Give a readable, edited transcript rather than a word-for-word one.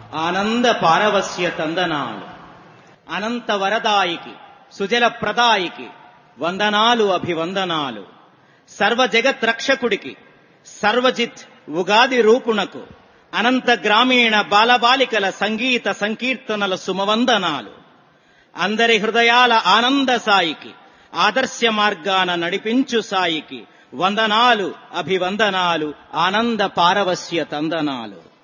ఆనంద పారవస్య తందనాలు. అనంత వరదాయికి సుజల ప్రదాయికి వందనాలు అభివందనాలు. సర్వ జగత్ రక్షకుడికి సర్వజిత్ ఉగాది రూపునకు అనంత గ్రామీణ బాలబాలికల సంగీత సంకీర్తనల సుమవందనాలు. అందరి హృదయాల ఆనంద సాయికి ఆదర్శ మార్గాన నడిపించు సాయికి వందనాలు అభివందనాలు. ఆనంద పారవస్య తందనాలు.